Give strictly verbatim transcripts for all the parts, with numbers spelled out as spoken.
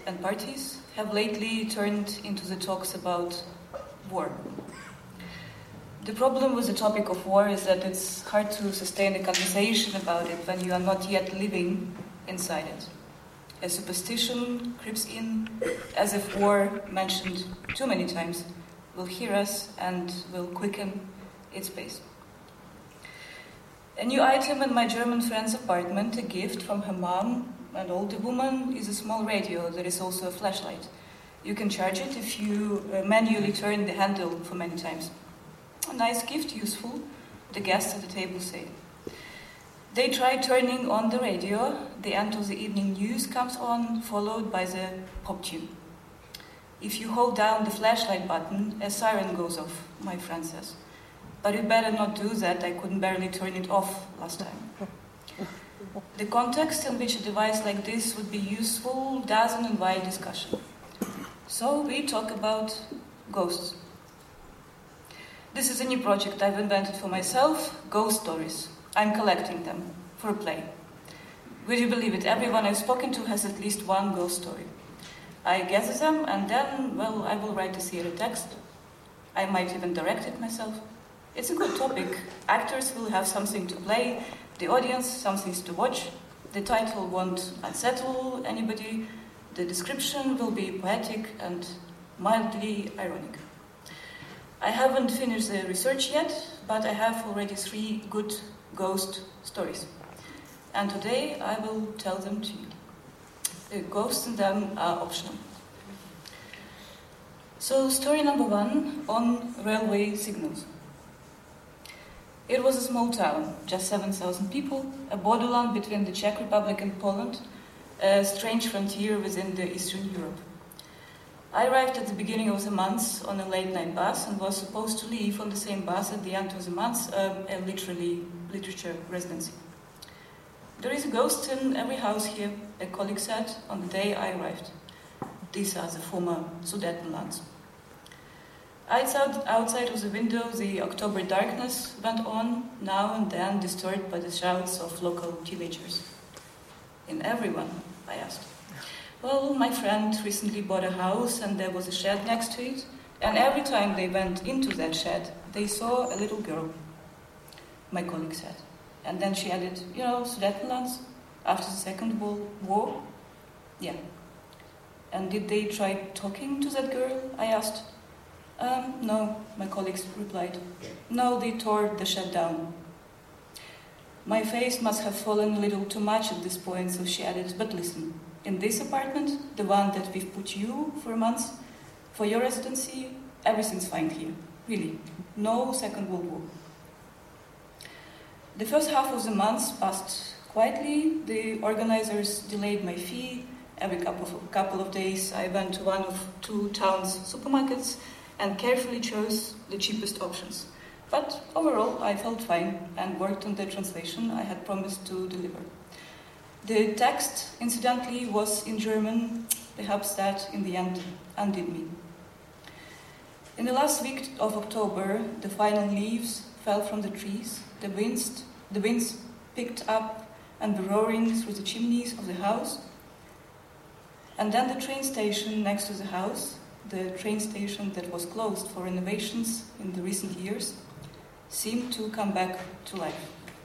and parties have lately turned into the talks about war. The problem with the topic of war is that it's hard to sustain a conversation about it when you are not yet living inside it. A superstition creeps in as if war, mentioned too many times, will hear us and will quicken its pace. A new item in my German friend's apartment, a gift from her mom, an older woman, is a small radio that is also a flashlight. You can charge it if you uh, manually turn the handle for many times. A nice gift, useful, the guests at the table say. They try turning on the radio, the end of the evening news comes on, followed by the pop tune. If you hold down the flashlight button, a siren goes off, my friend says. But you better not do that, I couldn't barely turn it off last time. The context in which a device like this would be useful doesn't invite discussion. So we talk about ghosts. This is a new project I've invented for myself, ghost stories. I'm collecting them for a play. Would you believe it? Everyone I've spoken to has at least one ghost story. I gather them and then, well, I will write a theater text. I might even direct it myself. It's a good topic. Actors will have something to play, the audience some things to watch. The title won't unsettle anybody. The description will be poetic and mildly ironic. I haven't finished the research yet, but I have already three good ghost stories. And today I will tell them to you. The ghosts in them are optional. So, story number one, on railway signals. It was a small town, just seven thousand people, a borderland between the Czech Republic and Poland, a strange frontier within the Eastern Europe. I arrived at the beginning of the month on a late-night bus and was supposed to leave on the same bus at the end of the month, uh, a literally literature residency. There is a ghost in every house here, a colleague said on the day I arrived. These are the former Sudetenlands. Outside, outside of the window, the October darkness went on, now and then disturbed by the shouts of local teenagers. In everyone, I asked. Well, my friend recently bought a house and there was a shed next to it, and every time they went into that shed, they saw a little girl, my colleague said. And then she added, you know, Sudetenlands, after the Second World War? Yeah. And did they try talking to that girl? I asked. Um, no, my colleagues replied. No, they tore the shed down. My face must have fallen a little too much at this point, so she added, but listen, in this apartment, the one that we've put you for a month, for your residency, everything's fine here. Really. No Second World War. The first half of the month passed quietly. The organizers delayed my fee. Every couple of, couple of days, I went to one of two towns' supermarkets and carefully chose the cheapest options. But overall, I felt fine and worked on the translation I had promised to deliver. The text, incidentally, was in German. Perhaps that, in the end, undid me. In the last week of October, the final leaves fell from the trees. The winds, the winds picked up and were roaring through the chimneys of the house. And then the train station next to the house, the train station that was closed for renovations in the recent years, seemed to come back to life.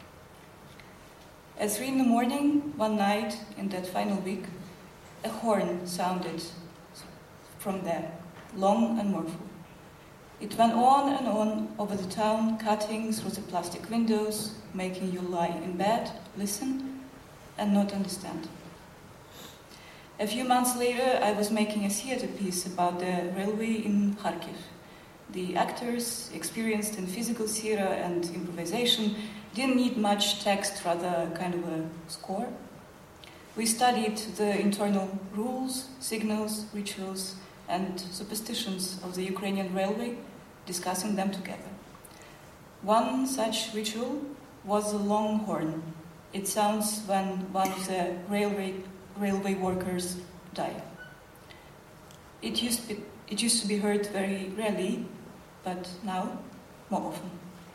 At three in the morning, one night in that final week, a horn sounded from there, long and mournful. It went on and on over the town, cutting through the plastic windows, making you lie in bed, listen, and not understand. A few months later, I was making a theater piece about the railway in Kharkiv. The actors, experienced in physical theater and improvisation, didn't need much text, rather kind of a score. We studied the internal rules, signals, rituals, and superstitions of the Ukrainian railway, discussing them together. One such ritual was the long horn. It sounds when one of the railway, railway workers died. It used, to be, it used to be heard very rarely, but now more often.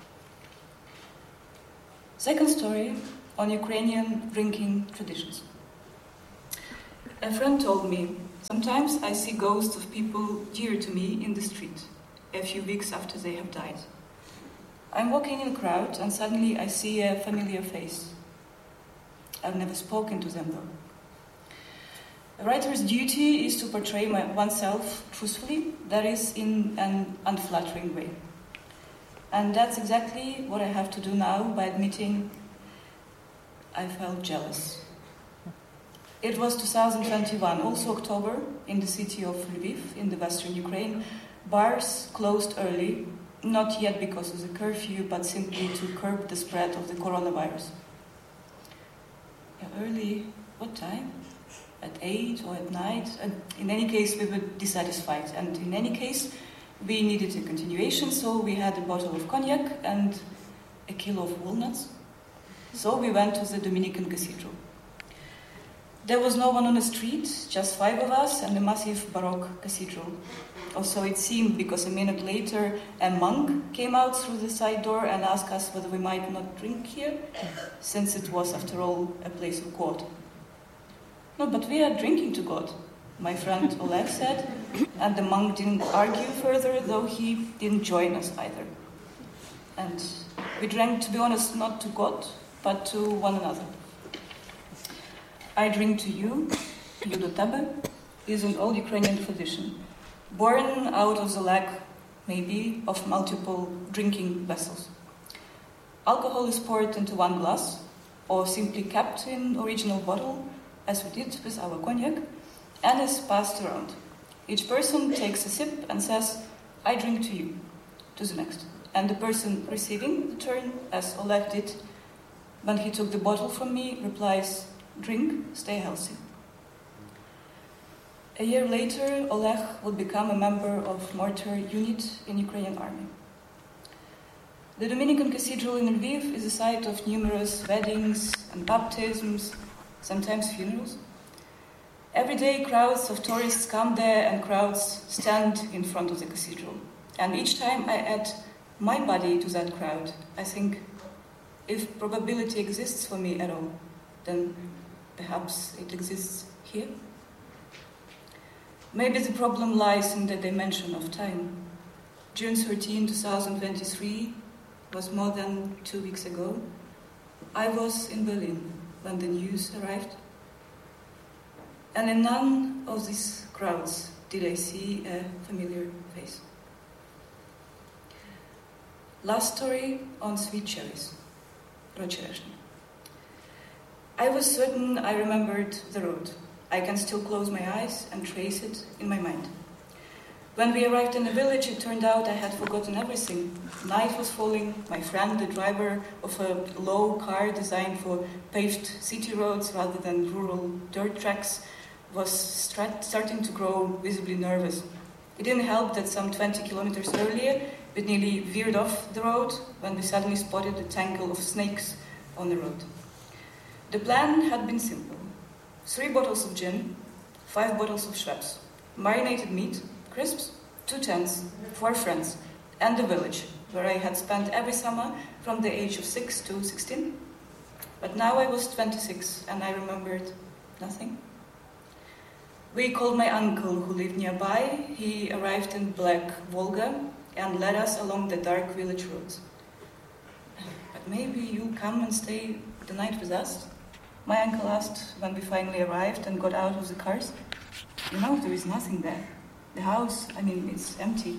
Second story on Ukrainian drinking traditions. A friend told me Sometimes I see ghosts of people dear to me in the street, a few weeks after they have died. I'm walking in a crowd and suddenly I see a familiar face. I've never spoken to them though. A writer's duty is to portray my, oneself truthfully, that is, in an unflattering way. And that's exactly what I have to do now by admitting I felt jealous. It was two thousand twenty-one, also October, in the city of Lviv, in the western Ukraine. Bars closed early, not yet because of the curfew, but simply to curb the spread of the coronavirus. Yeah, early, what time? At eight or at night? And in any case, we were dissatisfied. And in any case, we needed a continuation, so we had a bottle of cognac and a kilo of walnuts. So we went to the Dominican Cathedral. There was no one on the street, just five of us and a massive Baroque cathedral. Or so it seemed, because a minute later a monk came out through the side door and asked us whether we might not drink here, since it was, after all, a place of God. No, but we are drinking to God, my friend Oleg said, and the monk didn't argue further, though he didn't join us either. And we drank, to be honest, not to God, but to one another. I drink to you, you do tebe, is an old Ukrainian tradition, born out of the lack, maybe, of multiple drinking vessels. Alcohol is poured into one glass, or simply kept in original bottle, as we did with our cognac, and is passed around. Each person takes a sip and says, I drink to you, to the next. And the person receiving the turn, as Oleg did, when he took the bottle from me, replies, drink, stay healthy. A year later, Oleg would become a member of mortar unit in Ukrainian army. The Dominican Cathedral in Lviv is a site of numerous weddings and baptisms, sometimes funerals. Every day, crowds of tourists come there and crowds stand in front of the cathedral. And each time I add my body to that crowd, I think, if probability exists for me at all, then perhaps it exists here. Maybe the problem lies in the dimension of time. June thirteenth, twenty twenty-three was more than two weeks ago. I was in Berlin when the news arrived. And in none of these crowds did I see a familiar face. Last story on sweet cherries. Rochereshny. I was certain I remembered the road. I can still close my eyes and trace it in my mind. When we arrived in the village, it turned out I had forgotten everything. Night was falling. My friend, the driver of a low car designed for paved city roads rather than rural dirt tracks, was start- starting to grow visibly nervous. It didn't help that some twenty kilometers earlier, we nearly veered off the road when we suddenly spotted a tangle of snakes on the road. The plan had been simple. Three bottles of gin, five bottles of Schweppes, marinated meat, crisps, two tents, four friends, and the village, where I had spent every summer from the age of six to sixteen. But now I was twenty-six, and I remembered nothing. We called my uncle, who lived nearby. He arrived in black Volga and led us along the dark village roads. But maybe you'll come and stay the night with us? My uncle asked when we finally arrived and got out of the cars. You know, there is nothing there. The house, I mean, it's empty.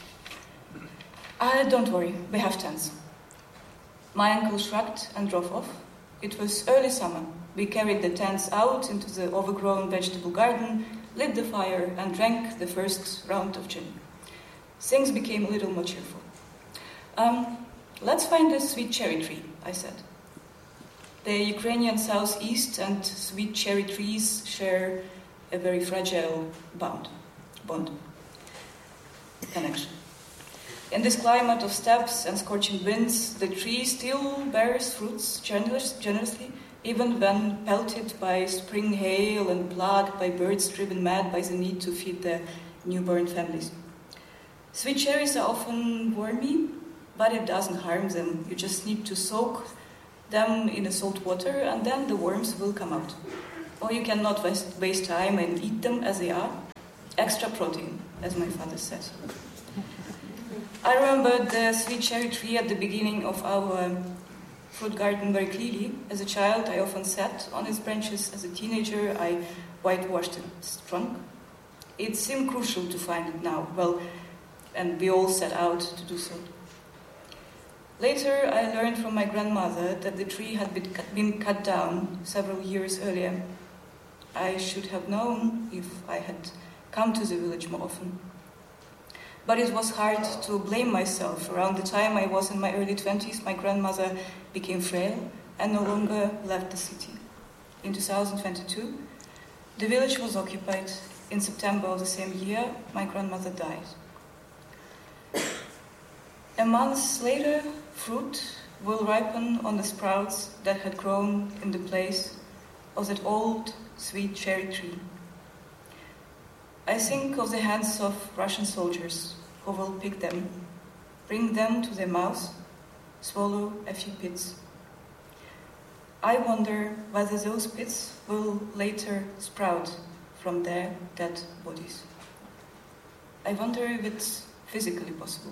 Uh, don't worry, we have tents. My uncle shrugged and drove off. It was early summer. We carried the tents out into the overgrown vegetable garden, lit the fire, and drank the first round of gin. Things became a little more cheerful. Um, let's find a sweet cherry tree, I said. The Ukrainian southeast and sweet cherry trees share a very fragile bond, bond, connection. In this climate of steppes and scorching winds, the tree still bears fruits generous, generously, even when pelted by spring hail and plagued by birds driven mad by the need to feed their newborn families. Sweet cherries are often wormy, but it doesn't harm them. You just need to soak them in a salt water, and then the worms will come out. or you cannot waste, waste time and eat them as they are. Extra protein, as my father says. I remember the sweet cherry tree at the beginning of our um, fruit garden very clearly. As a child, I often sat on its branches. As a teenager, I whitewashed its trunk. It seemed crucial to find it now, well, and we all set out to do so. Later, I learned from my grandmother that the tree had been cut, been cut down several years earlier. I should have known if I had come to the village more often. But it was hard to blame myself. Around the time I was in my early twenties, my grandmother became frail and no longer left the city. In two thousand twenty-two, the village was occupied. In September of the same year, my grandmother died. A month later, fruit will ripen on the sprouts that had grown in the place of that old, sweet cherry tree. I think of the hands of Russian soldiers who will pick them, bring them to their mouths, swallow a few pits. I wonder whether those pits will later sprout from their dead bodies. I wonder if it's physically possible.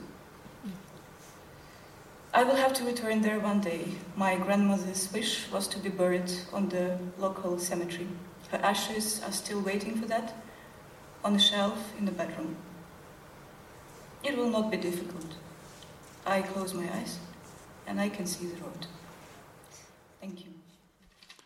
I will have to return there one day. My grandmother's wish was to be buried on the local cemetery. Her ashes are still waiting for that, on a shelf in the bedroom. It will not be difficult. I close my eyes and I can see the road. Thank you.